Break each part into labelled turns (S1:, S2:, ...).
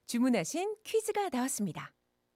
S1: 주문하신 퀴즈가 나왔습니다.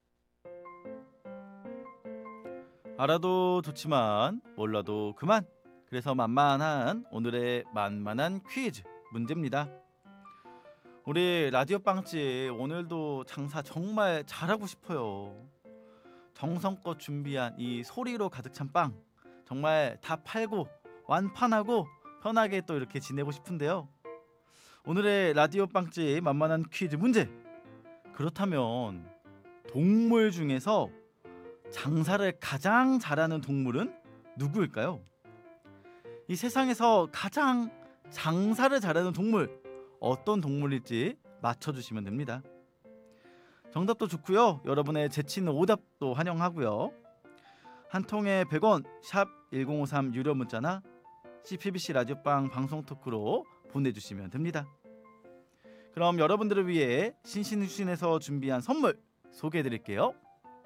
S2: 알아도 좋지만 몰라도 그만. 그래서 만만한 오늘의 만만한 퀴즈 문제입니다. 우리 라디오 빵집 오늘도 장사 정말 잘하고 싶어요. 정성껏 준비한 이 소리로 가득 찬 빵 정말 다 팔고 완판하고 편하게 또 이렇게 지내고 싶은데요. 오늘의 라디오 빵집 만만한 퀴즈 문제. 그렇다면 동물 중에서 장사를 가장 잘하는 동물은 누구일까요? 이 세상에서 가장 장사를 잘하는 동물 어떤 동물일지 맞춰주시면 됩니다. 정답도 좋고요. 여러분의 재치 있는 오답도 환영하고요. 한 통에 100원 샵 1053 유료 문자나 CPBC 라디오빵 방송 토크로 보내주시면 됩니다. 그럼 여러분들을 위해 신신후신에서 준비한 선물 소개해드릴게요.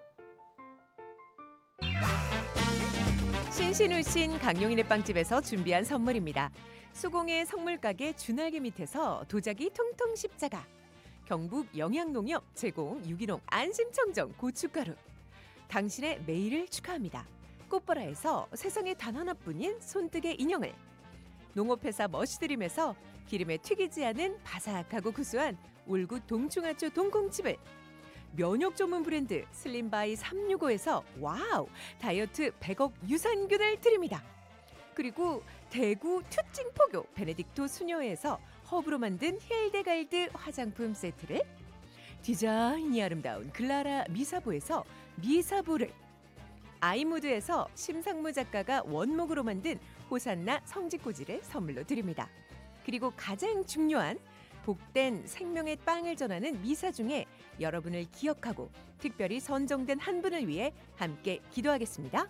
S1: 신신우신 강용인의 빵집에서 준비한 선물입니다. 수공예 성물가게 준알개 밑에서 도자기 통통 십자가, 경북 영양농협 제공 유기농 안심청정 고춧가루, 당신의 매일을 축하합니다. 꽃보라에서 세상에 단 하나뿐인 손뜨개 인형을, 농업회사 머시드림에서 기름에 튀기지 않은 바삭하고 구수한 울구 동충하초 동콩칩을, 면역 전문 브랜드 슬림바이 365에서 와우 다이어트 100억 유산균을 드립니다. 그리고 대구 튜찡포교 베네딕토 수녀에서 허브로 만든 힐데갈드 화장품 세트를, 디자인이 아름다운 글라라 미사보에서 미사보를, 아이무드에서 심상무 작가가 원목으로 만든 호산나 성지꼬지를 선물로 드립니다. 그리고 가장 중요한 복된 생명의 빵을 전하는 미사 중에 여러분을 기억하고 특별히 선정된 한 분을 위해 함께 기도하겠습니다.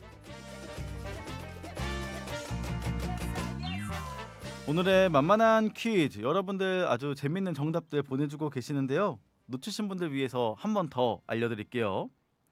S2: 오늘의 만만한 퀴즈 여러분들 아주 재밌는 정답들 보내주고 계시는데요. 놓치신 분들 위해서 한 번 더 알려드릴게요.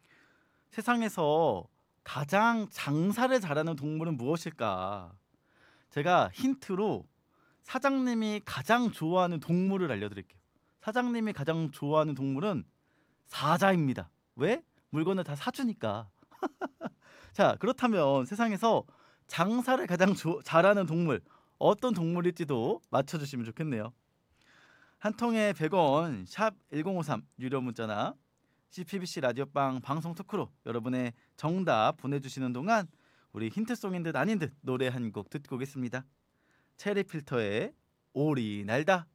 S2: 세상에서 가장 장사를 잘하는 동물은 무엇일까? 제가 힌트로 사장님이 가장 좋아하는 동물을 알려드릴게요. 사장님이 가장 좋아하는 동물은 사자입니다. 왜? 물건을 다 사주니까. 자, 그렇다면 세상에서 장사를 가장 잘하는 동물 어떤 동물일지도 맞춰주시면 좋겠네요. 한 통에 100원 샵 1053 유료 문자나 CPBC 라디오빵 방송 토크로 여러분의 정답 보내주시는 동안 우리 힌트송인 듯 아닌 듯 노래 한 곡 듣고 오겠습니다. 체리필터의 오리 날다.